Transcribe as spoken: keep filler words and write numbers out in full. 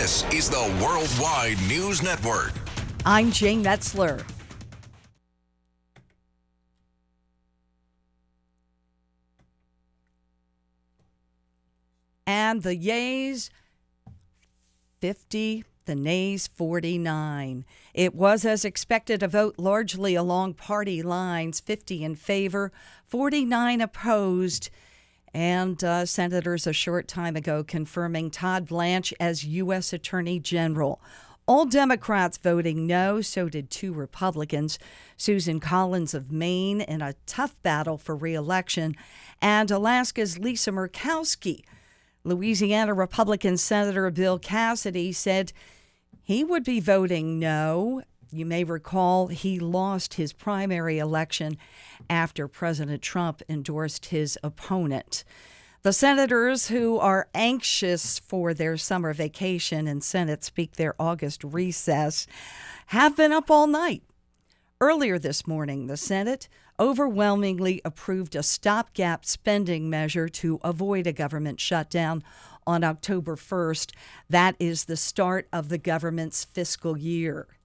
This is the Worldwide News Network. I'm Jane Metzler. And the yeas, fifty, the nays, forty-nine. It was, as expected, a vote largely along party lines, fifty in favor, forty-nine opposed. And uh, senators a short time ago confirming Todd Blanche as U S Attorney General. All Democrats voting no, so did two Republicans, Susan Collins of Maine in a tough battle for re-election, and Alaska's Lisa Murkowski. Louisiana Republican Senator Bill Cassidy said he would be voting no. You may recall he lost his primary election after President Trump endorsed his opponent. The senators who are anxious for their summer vacation and Senate speak their August recess have been up all night. Earlier this morning, the Senate overwhelmingly approved a stopgap spending measure to avoid a government shutdown on October first. That is the start of the government's fiscal year.